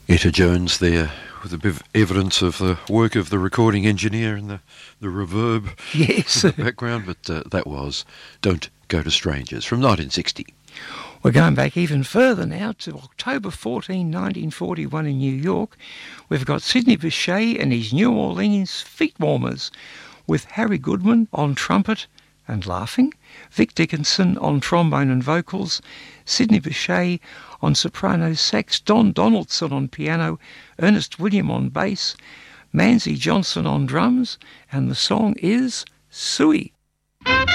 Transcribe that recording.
Etta Jones there, with a bit of evidence of the work of the recording engineer and the reverb Yes. in the background, but that was Don't Go to Strangers from 1960. We're going back even further now to October 14, 1941 in New York. We've got Sidney Bechet and his New Orleans Feet Warmers with Harry Goodman on trumpet and laughing, Vic Dickinson on trombone and vocals, Sidney Bechet on soprano sax, Don Donaldson on piano, Ernest William on bass, Manzi Johnson on drums, and the song is Suey.